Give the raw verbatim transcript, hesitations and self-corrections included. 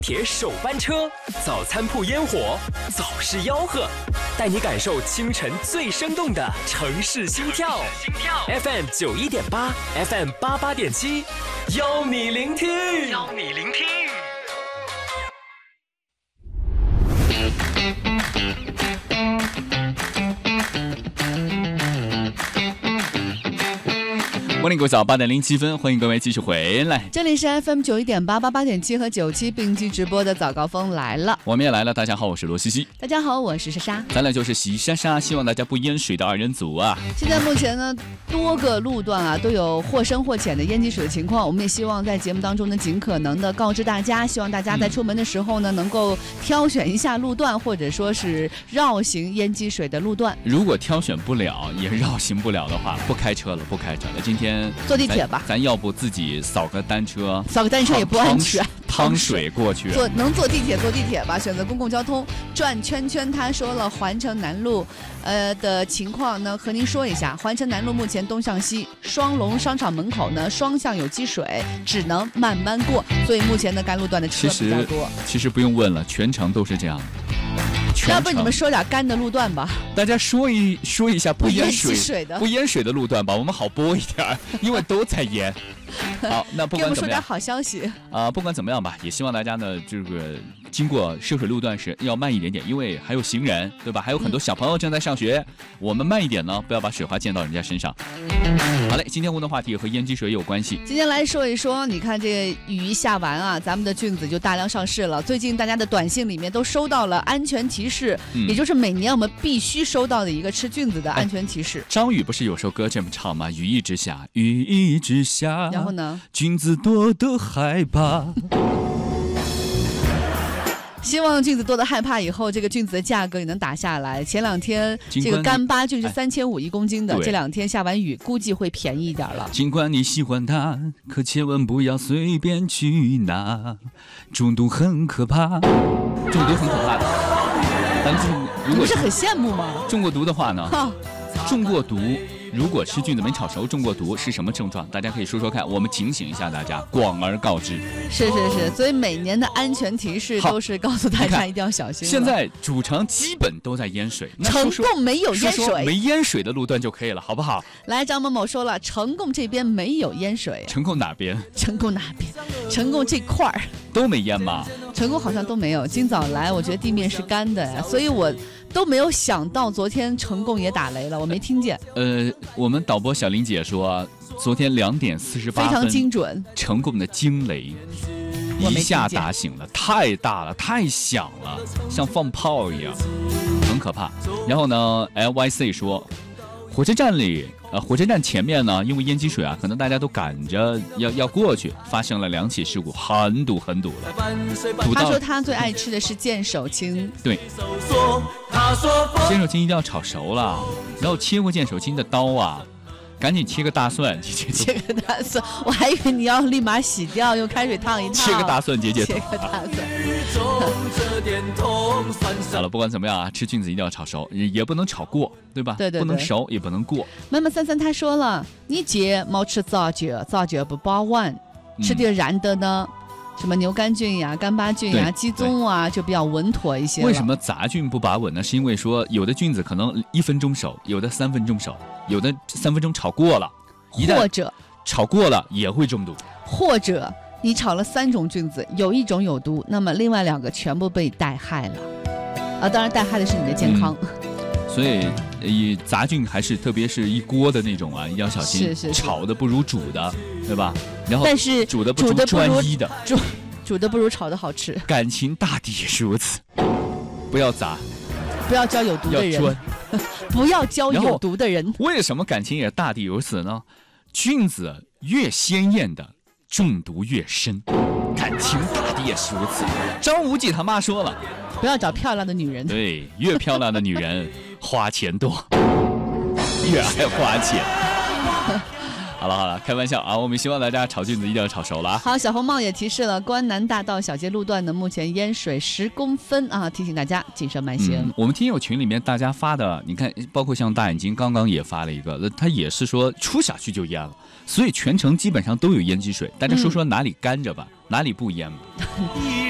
铁首班车，早餐铺烟火，早市吆喝，带你感受清晨最生动的城市心跳。心跳 F M 九一点八 ，F M 八八点七，邀你聆听，邀你聆听。 morning， 各位早，八点零七分，欢迎各位继续回来。 这里是 F M 九一点八八八点七和九七并机直播的早高峰来了， 我们也来了。大家好，我是罗西西。 大家好，我是莎莎。 咱俩就是喜莎莎，希望大家不淹水的二人组啊。 现在目前呢，多个路段啊都有或深或浅的淹积水的情况，我们也希望在节目当中呢，尽可能的告知大家，希望大家在出门的时候呢，嗯、能够挑选一下路段，或者说是绕行淹积水的路段。 如果挑选不了，也绕行不了的话，不开车了，不开车了。今天坐地铁吧。 咱要不自己扫个单车， 扫个单车也不安全， 趟水过去。 坐能坐地铁坐地铁吧，选择公共交通。转圈圈他说了环城南路，呃的情况呢，和您说一下。环城南路目前东向西，双龙商场门口呢双向有积水，只能慢慢过，所以目前的该路段的车比较多。 其实其实不用问了，全程都是这样的。 要不你们说点干的路段吧？ 大家说一说一下不淹水、 水的、 不淹水的路段吧，我们好播一点，因为都在淹。好，那不管怎么样， 给我们说点好消息啊、呃！不管怎么样吧，也希望大家呢，这个经过涉水路段时要慢一点点，因为还有行人，对吧？还有很多小朋友正在上学，嗯、我们慢一点呢，不要把水花溅到人家身上。好嘞，今天问的话题和淹积水有关系。 今天来说一说，你看这雨一下完啊，咱们的菌子就大量上市了。最近大家的短信里面都收到了安全提示，嗯、也就是每年我们必须收到的一个吃菌子的安全提示。 哎、张宇不是有首歌这么唱吗？雨一直下，雨一直下。 然后呢？ 菌子多的害怕。 希望菌子多的害怕以后，这个菌子的价格也能打下来。前两天这个干巴菌是三千五一公斤的，这两天下完雨，估计会便宜一点了。 尽管你喜欢它，可千万不要随便去拿，中毒很可怕，中毒很可怕的。但是如果你不是很羡慕吗？ 中过毒的话呢？中过毒。如果吃菌子没炒熟中过毒是什么症状？大家可以说说看，我们警醒一下大家，广而告之。 是是是，所以每年的安全提示都是告诉大家一定要小心。 现在主城基本都在淹水， 成贡没有淹水， 说说没淹水的路段就可以了，好不好？ 来，张某某说了，成贡这边没有淹水。 成贡哪边？ 成贡哪边？成贡这块儿都没淹吗？ 成贡好像都没有。今早来，我觉得地面是干的呀，所以我都没有想到昨天成贡也打雷了，我没听见。 呃，我们导播小林姐说，昨天两点四十八分， 非常精准， 成贡的惊雷一下打醒了，太大了，太响了，像放炮一样，很可怕。然后呢 ，L Y C 说，火车站里。呃，火车站前面呢，因为淹积水啊，可能大家都赶着要要过去，发生了两起事故，很堵很堵了。堵他说他最爱吃的是剑手青， 对，剑手青一定要炒熟了，然后切过剑手青的刀啊，赶紧切个大蒜，姐姐。 切个大蒜，我还以为你要立马洗掉，用开水烫一烫。 切个大蒜，姐姐。 切个大蒜。 好了，不管怎么样啊，吃菌子一定要炒熟，也不能炒过，对吧？ 对对对， 不能熟也不能过。 妈妈三三他说了，你姐没吃杂菌，杂菌不保温，吃点燃的呢。嗯什么牛肝菌呀、干巴菌呀、鸡枞啊，就比较稳妥一些了。 为什么杂菌不把稳呢？是因为说有的菌子可能一分钟熟，有的三分钟熟，有的三分钟炒过了，一旦或者炒过了也会中毒。 或者你炒了三种菌子，有一种有毒，那么另外两个全部被带害了。啊，当然带害的是你的健康。 嗯所以，以杂菌还是特别是一锅的那种啊，一定要小心。 是是是， 炒的不如煮的，对吧？然后， 但是煮的不如专一的， 煮煮的不如炒的好吃。 感情大抵也是如此。不要杂， 不要交有毒的人，不要交有毒的人。 为什么感情也大抵如此呢？菌子越鲜艳的，中毒越深。感情大抵也是如此。张无忌他妈说了。 不要找漂亮的女人， 对，越漂亮的女人花钱多，越爱花钱。好了好了，开玩笑啊！我们希望大家炒菌子一定要炒熟了。 好，小红帽也提示了，关南大道小街路段呢，目前淹水十公分啊，提醒大家谨慎慢行。 嗯、我们听友群里面大家发的，你看，包括像大眼睛刚刚也发了一个，他也是说出小区就淹了，所以全程基本上都有淹积水。大家说说哪里干着吧，嗯、哪里不淹吧。